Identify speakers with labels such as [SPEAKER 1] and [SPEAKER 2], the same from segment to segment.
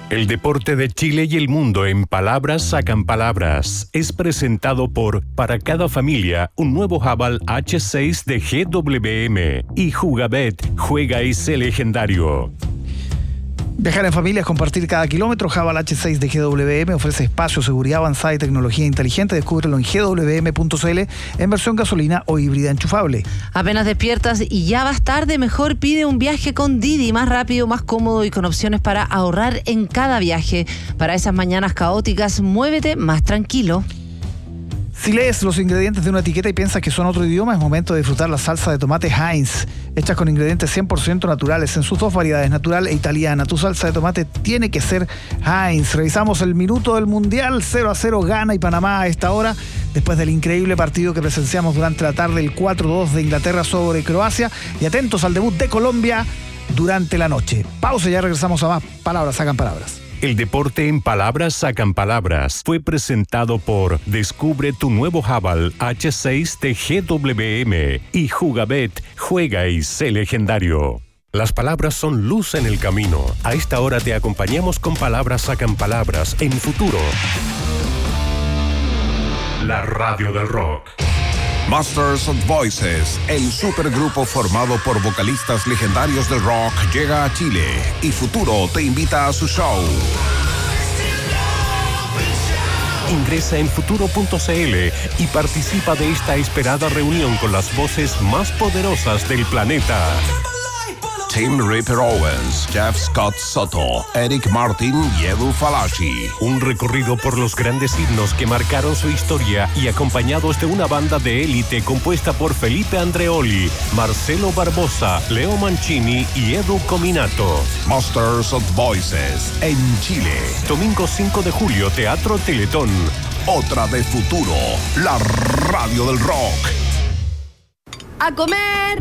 [SPEAKER 1] El deporte de Chile y el mundo en palabras sacan palabras. Es presentado por Para cada familia, un nuevo Haval H6 de GWM. Y Jugabet, juega y sé legendario.
[SPEAKER 2] Viajar en familia es compartir cada kilómetro. Haval H6 de GWM ofrece espacio, seguridad avanzada y tecnología inteligente. Descúbrelo en gwm.cl en versión gasolina o híbrida enchufable.
[SPEAKER 3] Apenas despiertas y ya vas tarde, mejor pide un viaje con Didi, más rápido, más cómodo y con opciones para ahorrar en cada viaje. Para esas mañanas caóticas, muévete más tranquilo.
[SPEAKER 2] Si lees los ingredientes de una etiqueta y piensas que son otro idioma, es momento de disfrutar la salsa de tomate Heinz, hecha con ingredientes 100% naturales en sus dos variedades, natural e italiana. Tu salsa de tomate tiene que ser Heinz. Revisamos el minuto del Mundial. 0-0 gana y Panamá a esta hora, después del increíble partido que presenciamos durante la tarde, el 4-2 de Inglaterra sobre Croacia. Y atentos al debut de Colombia durante la noche. Pausa y ya regresamos a más Palabras Sacan Palabras.
[SPEAKER 1] El deporte en palabras sacan palabras. Fue presentado por Descubre tu nuevo Haval H6 de GWM y Jugabet, juega y sé legendario. Las palabras son luz en el camino. A esta hora te acompañamos con Palabras sacan palabras en Futuro. La radio del rock.
[SPEAKER 4] Masters of Voices, el supergrupo formado por vocalistas legendarios del rock, llega a Chile y Futuro te invita a su show.
[SPEAKER 1] Ingresa en futuro.cl y participa de esta esperada reunión con las voces más poderosas del planeta.
[SPEAKER 4] Tim Ripper Owens, Jeff Scott Soto, Eric Martin y Edu Falaschi.
[SPEAKER 1] Un recorrido por los grandes himnos que marcaron su historia y acompañados de una banda de élite compuesta por Felipe Andreoli, Marcelo Barbosa, Leo Mancini y Edu Cominato.
[SPEAKER 4] Masters of Voices en Chile.
[SPEAKER 1] Domingo 5 de julio, Teatro Teletón.
[SPEAKER 4] Otra de Futuro, la radio del rock.
[SPEAKER 5] ¡A comer!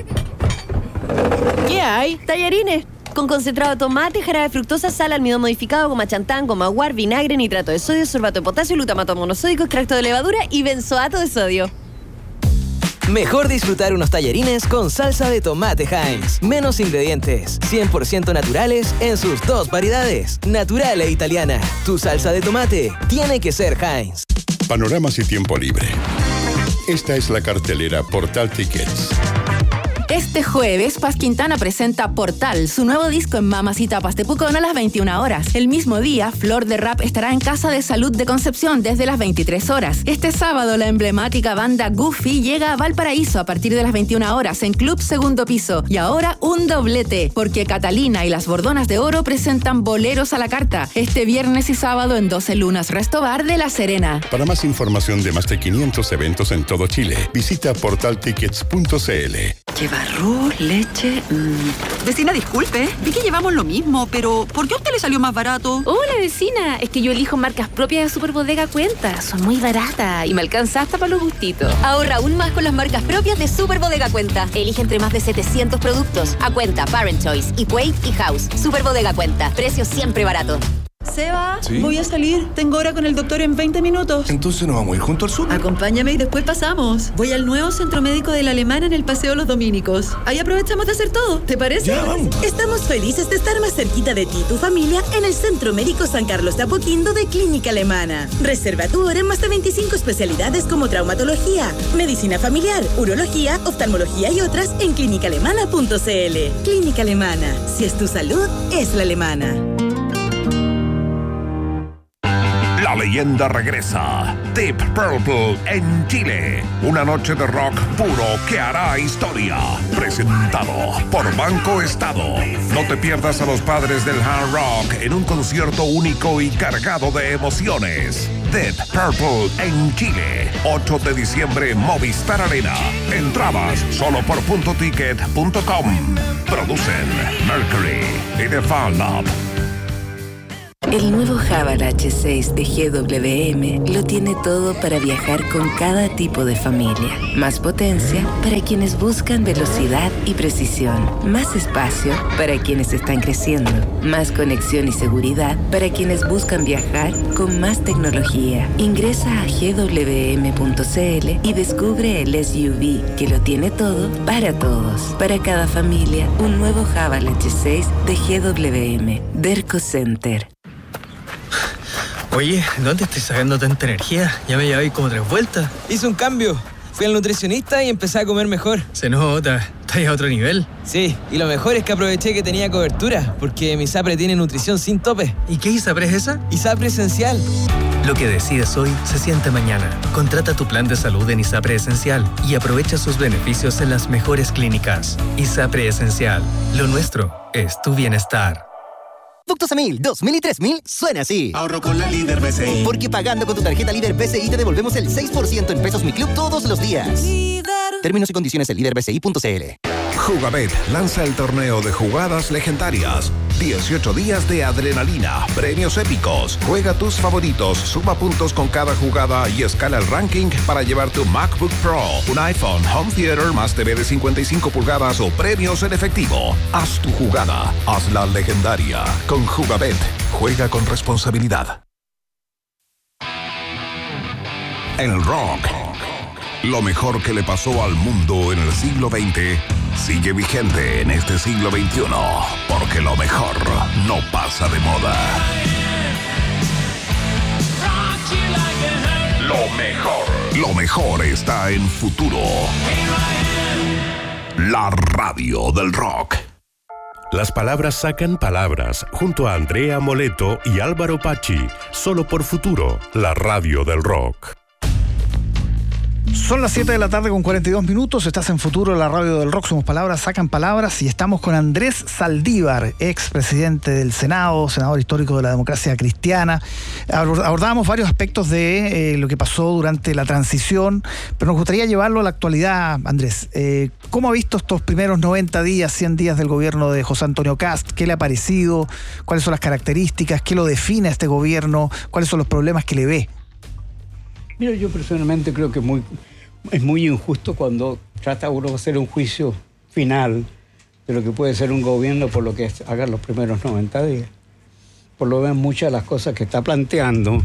[SPEAKER 6] ¿Qué hay?
[SPEAKER 5] Tallarines con concentrado de tomate, jarabe de fructosa, sal, almidón modificado, goma chantán, goma guar, vinagre, nitrato de sodio, sorbato de potasio, glutamato monosódico, extracto de levadura y benzoato de sodio.
[SPEAKER 6] Mejor disfrutar unos tallarines con salsa de tomate Heinz. Menos ingredientes, 100% naturales en sus dos variedades, natural e italiana. Tu salsa de tomate tiene que ser Heinz.
[SPEAKER 7] Panoramas y tiempo libre. Esta es la cartelera Portal Tickets.
[SPEAKER 8] Este jueves, Paz Quintana presenta Portal, su nuevo disco en Mamas y Tapas de Pucón a las 21 horas. El mismo día, Flor de Rap estará en Casa de Salud de Concepción desde las 23 horas. Este sábado, la emblemática banda Goofy llega a Valparaíso a partir de las 21 horas en Club Segundo Piso. Y ahora, un doblete, porque Catalina y las Bordonas de Oro presentan Boleros a la Carta este viernes y sábado en 12 Lunas Resto Bar de La Serena.
[SPEAKER 7] Para más información de más de 500 eventos en todo Chile, visita portaltickets.cl.
[SPEAKER 9] Lleva arroz, leche... Vecina, disculpe, vi que llevamos lo mismo, pero ¿por qué a usted le salió más barato?
[SPEAKER 10] Hola, vecina, es que yo elijo marcas propias de Superbodega Cuenta. Son muy baratas y me alcanza hasta para los gustitos.
[SPEAKER 5] Ahorra aún más con las marcas propias de Superbodega Cuenta. Elige entre más de 700 productos. A Cuenta, Parent Choice, Equate y House. Superbodega Cuenta, precios siempre baratos.
[SPEAKER 11] Seba,
[SPEAKER 12] ¿Sí?
[SPEAKER 11] Voy a salir. Tengo hora con el doctor en 20 minutos.
[SPEAKER 12] Entonces nos vamos a ir junto al súper.
[SPEAKER 11] Acompáñame y después pasamos. Voy al nuevo centro médico de la Alemana en el Paseo Los Dominicos. Ahí aprovechamos de hacer todo. ¿Te parece?
[SPEAKER 12] Ya, vamos.
[SPEAKER 13] Estamos felices de estar más cerquita de ti y tu familia en el Centro Médico San Carlos de Apoquindo de Clínica Alemana. Reserva tu hora en más de 25 especialidades como traumatología, medicina familiar, urología, oftalmología y otras en clínicaalemana.cl. Clínica Alemana. Si es tu salud, es la alemana.
[SPEAKER 4] La leyenda regresa. Deep Purple en Chile. Una noche de rock puro que hará historia. Presentado por Banco Estado. No te pierdas a los padres del hard rock en un concierto único y cargado de emociones. Deep Purple en Chile. 8 de diciembre, Movistar Arena. Entradas solo por puntoticket.com. Producen Mercury y The Fan Lab.
[SPEAKER 14] El nuevo Haval H6 de GWM lo tiene todo para viajar con cada tipo de familia. Más potencia para quienes buscan velocidad y precisión. Más espacio para quienes están creciendo. Más conexión y seguridad para quienes buscan viajar con más tecnología. Ingresa a gwm.cl y descubre el SUV que lo tiene todo para todos. Para cada familia, un nuevo Haval H6 de GWM. Derco Center.
[SPEAKER 12] Oye, ¿dónde estoy sacando tanta energía? Ya me llevé como 3 vueltas.
[SPEAKER 6] Hice un cambio. Fui al nutricionista y empecé a comer mejor.
[SPEAKER 12] Se nota, estás a otro nivel.
[SPEAKER 6] Sí, y lo mejor es que aproveché que tenía cobertura, porque mi ISAPRE tiene nutrición sin tope.
[SPEAKER 12] ¿Y qué ISAPRE es esa?
[SPEAKER 6] ISAPRE Esencial.
[SPEAKER 12] Lo que decides hoy se siente mañana. Contrata tu plan de salud en ISAPRE Esencial y aprovecha sus beneficios en las mejores clínicas. ISAPRE Esencial. Lo nuestro es tu bienestar.
[SPEAKER 15] Ductos a 1000, 2000 y 3000 suena así.
[SPEAKER 16] Ahorro con la Líder BCI.
[SPEAKER 15] Porque pagando con tu tarjeta Líder BCI te devolvemos el 6% en pesos Mi Club todos los días. Términos y condiciones en liderbci.cl.
[SPEAKER 4] Jugabet lanza el torneo de jugadas legendarias. 18 días de adrenalina, premios épicos. Juega tus favoritos, suma puntos con cada jugada y escala el ranking para llevar tu MacBook Pro, un iPhone, Home Theater más TV de 55 pulgadas o premios en efectivo. Haz tu jugada, hazla legendaria. Con Jugabet, juega con responsabilidad. El rock, lo mejor que le pasó al mundo en el siglo XX, sigue vigente en este siglo XXI, porque lo mejor no pasa de moda. Lo mejor está en Futuro. La radio del rock.
[SPEAKER 1] Las palabras sacan palabras, junto a Andrea Moleto y Álvaro Pachi, solo por Futuro, la radio del rock.
[SPEAKER 2] Son las 7 de la tarde con 42 minutos, estás en Futuro, la radio del rock, somos palabras, sacan palabras, y estamos con Andrés Saldívar, expresidente del Senado, senador histórico de la democracia cristiana. Abordábamos varios aspectos de lo que pasó durante la transición, pero nos gustaría llevarlo a la actualidad, Andrés. ¿Cómo ha visto estos primeros 90 días, 100 días del gobierno de José Antonio Kast? ¿Qué le ha parecido? ¿Cuáles son las características? ¿Qué lo define a este gobierno? ¿Cuáles son los problemas que le ve?
[SPEAKER 17] Mira, yo personalmente creo que es muy injusto cuando trata uno de hacer un juicio final de lo que puede ser un gobierno por lo que hagan los primeros 90 días. Por lo menos muchas de las cosas que está planteando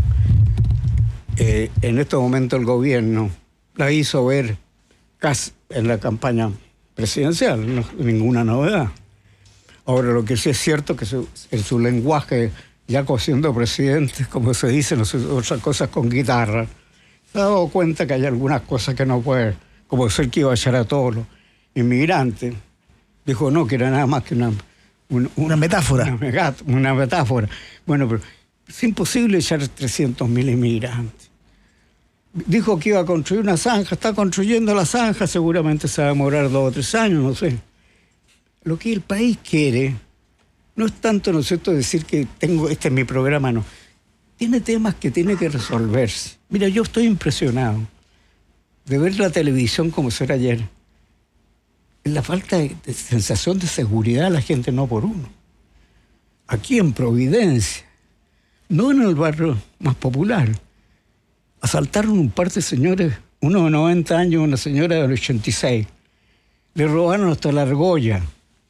[SPEAKER 17] en este momento el gobierno la hizo ver casi en la campaña presidencial, no, ninguna novedad. Ahora, lo que sí es cierto que en su lenguaje, ya siendo presidente, como se dice, no sé, otras cosas con guitarra, se ha dado cuenta que hay algunas cosas que no puede, como ser que iba a echar a todos los inmigrantes. Dijo no, que era nada más que una metáfora. Una metáfora. Bueno, pero es imposible echar 300.000 inmigrantes. Dijo que iba a construir una zanja, está construyendo la zanja, seguramente se va a demorar 2 o 3 años, no sé. Lo que el país quiere no es tanto, ¿no es cierto?, decir que este es mi programa, no. Tiene temas que tiene que resolverse. Mira, yo estoy impresionado de ver la televisión como será ayer. La falta de sensación de seguridad de la gente, no por uno. Aquí en Providencia, no en el barrio más popular, asaltaron un par de señores, uno de 90 años, una señora de 86. Le robaron hasta la argolla.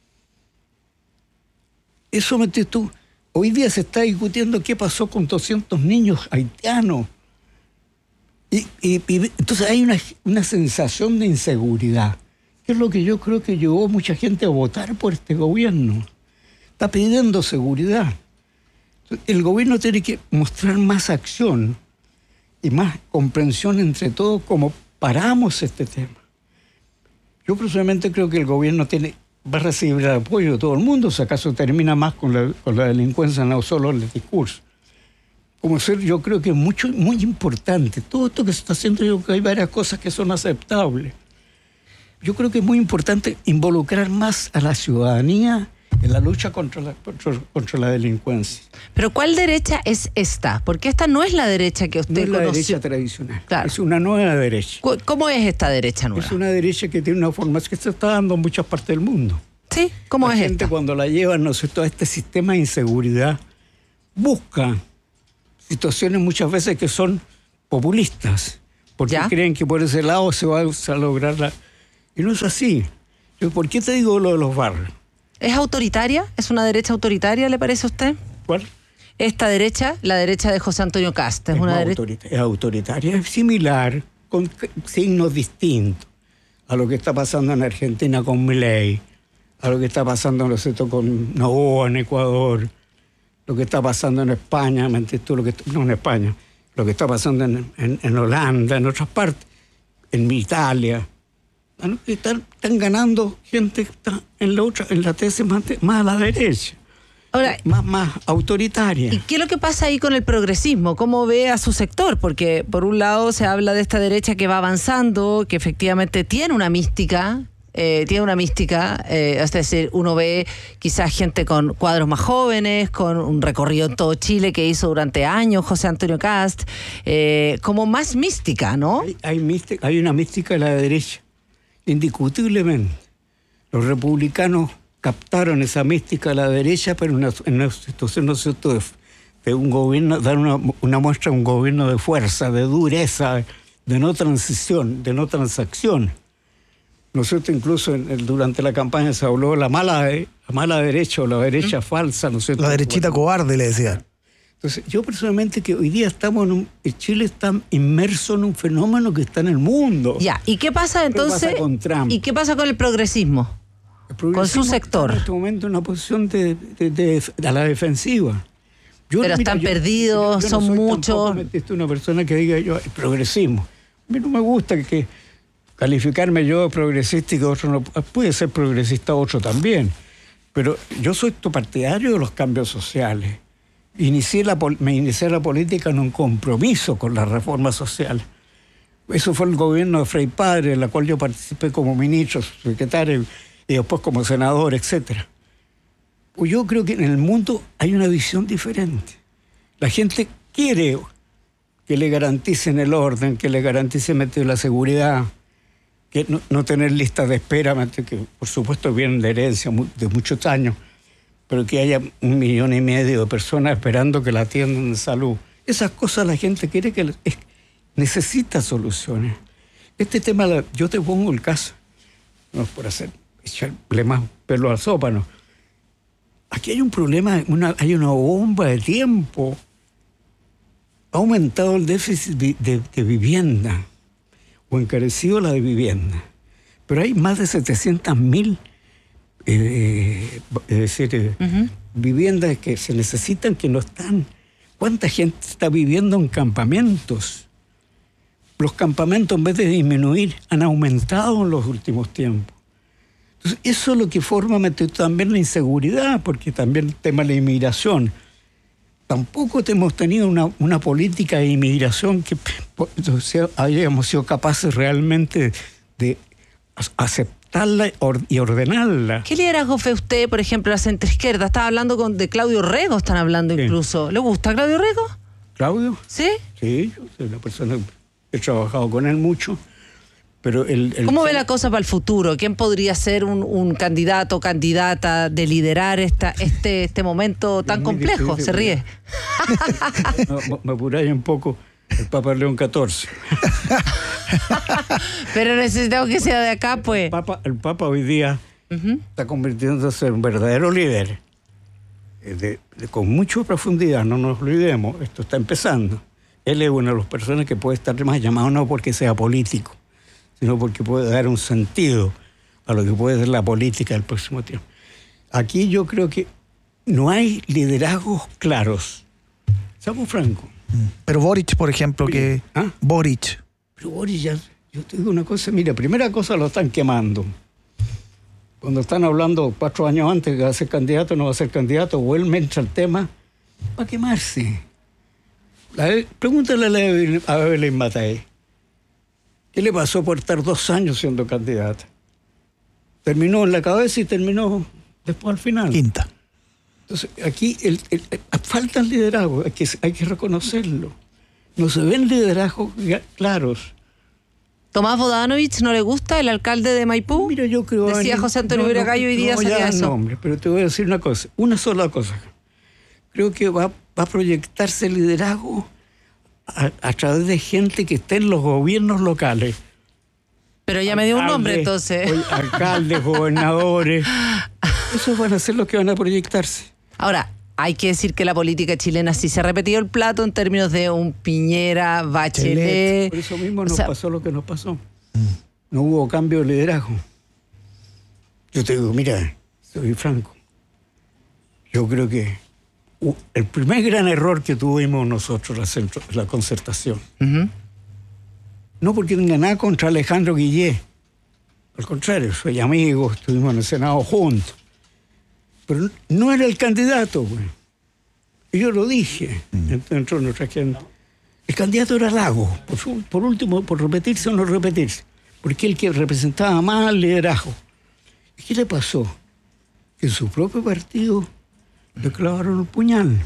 [SPEAKER 17] Eso metes tú. Hoy día se está discutiendo qué pasó con 200 niños haitianos. Y entonces hay una sensación de inseguridad, que es lo que yo creo que llevó a mucha gente a votar por este gobierno. Está pidiendo seguridad. El gobierno tiene que mostrar más acción y más comprensión entre todos, como paramos este tema. Yo personalmente creo que el gobierno va a recibir el apoyo de todo el mundo, si acaso termina más con la delincuencia, no solo el discurso. Como ser, yo creo que es muy importante. Todo esto que se está haciendo, yo creo que hay varias cosas que son aceptables. Yo creo que es muy importante involucrar más a la ciudadanía en la lucha contra la delincuencia.
[SPEAKER 3] Pero ¿cuál derecha es esta? Porque esta no es la derecha que usted conoce.
[SPEAKER 17] No es la derecha tradicional,
[SPEAKER 3] claro.
[SPEAKER 17] Es una nueva derecha.
[SPEAKER 3] ¿Cómo es esta derecha nueva?
[SPEAKER 17] Es una derecha que tiene una formación que se está dando en muchas partes del mundo.
[SPEAKER 3] ¿Sí? ¿Cómo es esta? La
[SPEAKER 17] gente cuando la llevan, ¿no sé, todo este sistema de inseguridad, busca situaciones muchas veces que son populistas, porque creen que por ese lado se va a lograr Y no es así. ¿Por qué te digo lo de los barrios?
[SPEAKER 3] ¿Es autoritaria? ¿Es una derecha autoritaria, le parece a usted?
[SPEAKER 17] ¿Cuál?
[SPEAKER 3] Esta derecha, la derecha de José Antonio Kast. ¿Es una derecha?
[SPEAKER 17] Es autoritaria, es similar, con signos distintos a lo que está pasando en Argentina con Milei, a lo que está pasando, ¿no sé, con Noboa en Ecuador. lo que está pasando en España, no en España, lo que está pasando en Holanda, en otras partes, en Italia. Están ganando gente que está en la tesis más a la derecha.
[SPEAKER 3] Ahora,
[SPEAKER 17] más autoritaria.
[SPEAKER 3] ¿Y qué es lo que pasa ahí con el progresismo? ¿Cómo ve a su sector? Porque por un lado se habla de esta derecha que va avanzando, que efectivamente tiene una mística, es decir, uno ve quizás gente con cuadros más jóvenes, con un recorrido en todo Chile que hizo durante años José Antonio Cast, como más mística, ¿no?
[SPEAKER 17] Hay una mística de la derecha, indiscutiblemente. Los republicanos captaron esa mística a la derecha, pero en una situación, ¿no es cierto?, de un gobierno, dar una muestra de un gobierno de fuerza, de dureza, de no transición, de no transacción. ¿No es cierto? Incluso durante la campaña se habló de la mala derecha o la derecha falsa, ¿no es cierto?
[SPEAKER 2] La derechita cobarde, le decían.
[SPEAKER 17] Entonces, yo personalmente que hoy día Chile está inmerso en un fenómeno que está en el mundo.
[SPEAKER 3] Ya, ¿y qué pasa entonces?
[SPEAKER 17] ¿Qué pasa con Trump?
[SPEAKER 3] ¿Y qué pasa con el progresismo? Con su sector.
[SPEAKER 17] En este momento una posición a la defensiva.
[SPEAKER 3] Pero están perdidos,
[SPEAKER 17] yo
[SPEAKER 3] son
[SPEAKER 17] no soy
[SPEAKER 3] muchos.
[SPEAKER 17] Una persona que diga yo progresismo. A mí no me gusta que calificarme yo de progresista y que otro no. Puede ser progresista otro también. Pero yo soy partidario de los cambios sociales. Me inicié la política en un compromiso con la reforma social. Eso fue el gobierno de Frei Padre, en la cual yo participé como ministro, secretario y después como senador, etc. Pues yo creo que en el mundo hay una visión diferente. La gente quiere que le garanticen el orden, que le garanticen la seguridad, que no tener listas de espera, que por supuesto vienen de herencia de muchos años, pero que haya 1,5 millones de personas esperando que la atiendan de salud. Esas cosas la gente quiere necesita soluciones. Este tema, yo te pongo el caso, no es por echarle más pelo al sópano. Aquí hay un problema, hay una bomba de tiempo. Ha aumentado el déficit de vivienda, o encarecido la de vivienda. Pero hay más de 700.000 viviendas que se necesitan, que no están. ¿Cuánta gente está viviendo en campamentos? Los campamentos, en vez de disminuir, han aumentado en los últimos tiempos. Entonces, eso es lo que forma también la inseguridad, porque también el tema de la inmigración. Tampoco hemos tenido una política de inmigración que hayamos sido capaces realmente de aceptarla y ordenarla.
[SPEAKER 3] ¿Qué liderazgo fue usted, por ejemplo, la centroizquierda? Estaba hablando de Claudio Rego, están hablando incluso. ¿Le gusta Claudio Rego?
[SPEAKER 17] ¿Claudio?
[SPEAKER 3] ¿Sí?
[SPEAKER 17] Sí, yo soy una persona que he trabajado con él mucho. Pero
[SPEAKER 3] ¿Cómo ve la cosa para el futuro? ¿Quién podría ser un candidato o candidata de liderar este momento tan complejo?
[SPEAKER 17] Difícil,
[SPEAKER 3] se ríe.
[SPEAKER 17] Me apuráis un poco el Papa León XIV.
[SPEAKER 3] Pero necesitamos que sea de acá, pues.
[SPEAKER 17] El Papa hoy día está convirtiéndose en un verdadero líder. Con mucha profundidad, no nos olvidemos, esto está empezando. Él es una de las personas que puede estar más llamado no porque sea político, sino porque puede dar un sentido a lo que puede ser la política del próximo tiempo. Aquí yo creo que no hay liderazgos claros. Seamos francos.
[SPEAKER 2] Pero Boric, por ejemplo, que... Boric.
[SPEAKER 17] Pero Boric, yo te digo una cosa, mira, primera cosa lo están quemando. Cuando están hablando 4 años antes que va a ser candidato, no va a ser candidato, vuelven al tema para quemarse. Pregúntale a Evelyn Matei. ¿Qué le pasó por estar 2 años siendo candidata? Terminó en la cabeza y terminó después al final.
[SPEAKER 2] Quinta.
[SPEAKER 17] Entonces, aquí falta el liderazgo, hay que reconocerlo. No se ven liderazgos claros.
[SPEAKER 3] ¿Tomás Bodanovich no le gusta, el alcalde de Maipú?
[SPEAKER 17] Mira, yo creo...
[SPEAKER 3] Decía José Antonio Viragallo hoy día salía eso.
[SPEAKER 17] Nombre, pero te voy a decir una cosa, una sola cosa. Creo que va a proyectarse el liderazgo a través de gente que esté en los gobiernos locales.
[SPEAKER 3] Pero ya me dio un nombre, entonces.
[SPEAKER 17] Alcaldes, gobernadores. Esos van a ser los que van a proyectarse.
[SPEAKER 3] Ahora, hay que decir que la política chilena sí se ha repetido el plato en términos de un Piñera, Bachelet.
[SPEAKER 17] Por eso mismo nos pasó lo que nos pasó. No hubo cambio de liderazgo. Yo te digo, mira, soy franco. Yo creo que el primer gran error que tuvimos nosotros, la concertación. No porque tenga nada contra Alejandro Guillé. Al contrario, soy amigo, estuvimos en el Senado juntos. Pero no era el candidato, güey. Y yo lo dije dentro de nuestra gente. El candidato era Lago. Por último, por repetirse o no repetirse. Porque el que representaba más al liderazgo. ¿Y qué le pasó? Que en su propio partido le clavaron el puñal.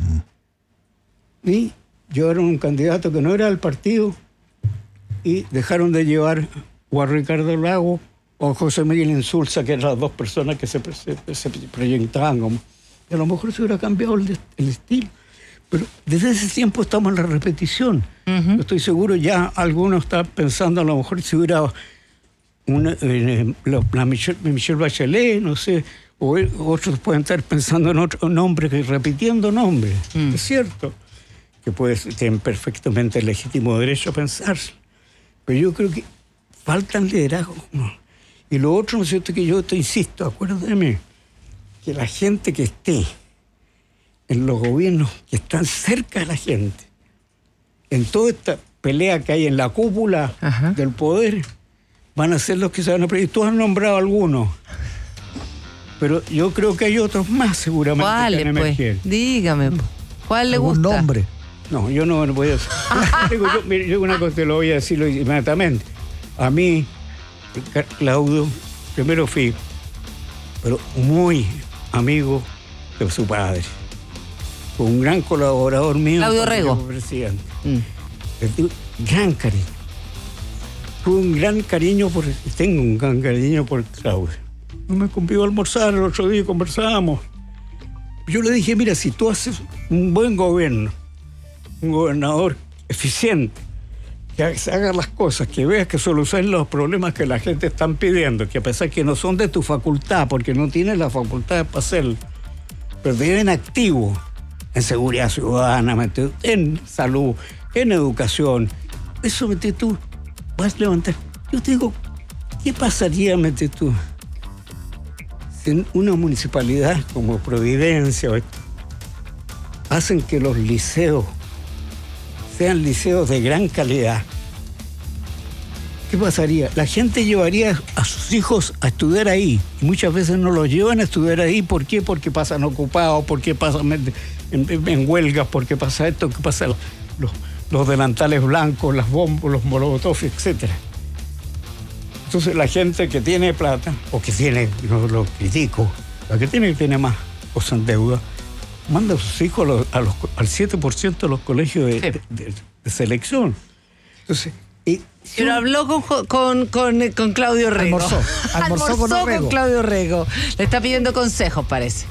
[SPEAKER 17] Y llevaron un candidato que no era del partido y dejaron de llevar o a Ricardo Lago o a José Miguel Insulza, que eran las dos personas que se proyectaban como... Y a lo mejor se hubiera cambiado el estilo. Pero desde ese tiempo estamos en la repetición. Yo estoy seguro ya algunos están pensando a lo mejor si hubiera la Michelle Bachelet, no sé, o otros pueden estar pensando en otro nombre, repitiendo nombres. Es cierto que tienen perfectamente el legítimo derecho a pensar. Pero yo creo que faltan liderazgo. Y lo otro, ¿no es cierto?, que yo te insisto, acuérdate, que la gente que esté en los gobiernos que están cerca de la gente, en toda esta pelea que hay en la cúpula del poder, van a ser los que se van a predir. Tú has nombrado algunos, pero yo creo que hay otros más seguramente.
[SPEAKER 3] ¿Cuáles, pues? Dígame, ¿cuál le gusta?
[SPEAKER 2] Un nombre.
[SPEAKER 17] No, yo no voy a decir. Yo una cosa te lo voy a decir inmediatamente. A mí, Claudio, primero fui, pero muy amigo de su padre. Fue un gran colaborador mío.
[SPEAKER 3] Claudio Rego.
[SPEAKER 17] Presidente. Gran cariño. Tuve un gran cariño tengo un gran cariño por Claudio. Me convidó a almorzar el otro día, conversábamos. Yo le dije, mira, si tú haces un buen gobierno, un gobernador eficiente, que haga las cosas, que veas que solucionen los problemas que la gente están pidiendo, que a pesar que no son de tu facultad, porque no tienes la facultad para hacerlo, pero te viven activo en seguridad ciudadana, en salud, en educación. Eso, tú vas a levantar. Yo te digo, ¿qué pasaría, tú, si en una municipalidad como Providencia hacen que los liceos sean liceos de gran calidad? ¿Qué pasaría? La gente llevaría a sus hijos a estudiar ahí. Y muchas veces no los llevan a estudiar ahí. ¿Por qué? Porque pasan ocupados, porque pasan en huelgas, porque pasa esto, que pasa los delantales blancos, las bombas, los molotov, etc. Entonces la gente que tiene plata, o que tiene, no lo critico, la que tiene más cosas en deuda, manda a sus hijos al 7% de los colegios de selección. Entonces,
[SPEAKER 3] pero habló con Claudio Rego.
[SPEAKER 2] Almorzó con
[SPEAKER 3] Claudio Rego. Le está pidiendo consejos, parece.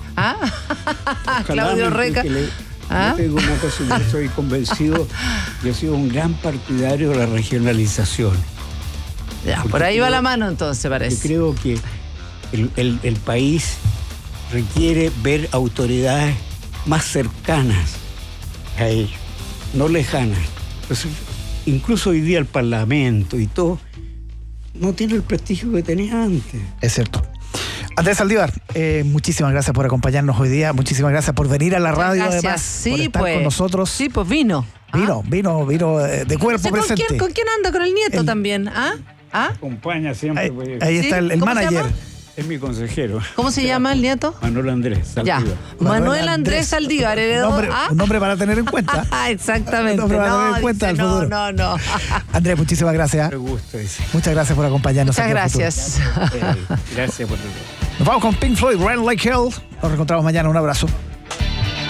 [SPEAKER 3] Claudio Rego.
[SPEAKER 17] Yo te digo una cosa, yo estoy convencido, yo he sido un gran partidario de la regionalización.
[SPEAKER 3] Ya, por ahí va la mano entonces, parece.
[SPEAKER 17] Yo creo que el país requiere ver autoridades más cercanas a ellos, no lejanas. Entonces, incluso hoy día el Parlamento y todo no tiene el prestigio que tenía antes.
[SPEAKER 2] Es cierto. Andrés Saldívar, muchísimas gracias por acompañarnos hoy día. Muchísimas gracias por venir a la radio, además, por estar con nosotros.
[SPEAKER 3] Sí, pues vino.
[SPEAKER 2] Vino de cuerpo presente.
[SPEAKER 3] ¿Con quién anda? Con el nieto también.
[SPEAKER 17] Acompaña siempre.
[SPEAKER 2] Ahí está el manager.
[SPEAKER 17] Es mi consejero.
[SPEAKER 3] ¿Cómo se llama el nieto?
[SPEAKER 17] Manuel Andrés Saldívar.
[SPEAKER 3] Ya. Manuel Andrés Saldívar.
[SPEAKER 2] Un nombre para tener en cuenta.
[SPEAKER 3] Exactamente.
[SPEAKER 2] Un nombre para tener en cuenta al futuro.
[SPEAKER 3] No.
[SPEAKER 2] Andrés, muchísimas gracias.
[SPEAKER 17] Me gusta.
[SPEAKER 2] Muchas gracias por acompañarnos.
[SPEAKER 3] Muchas gracias.
[SPEAKER 17] Gracias por el...
[SPEAKER 2] Nos vamos con Pink Floyd, Run Like Hell. Nos reencontramos mañana. Un abrazo.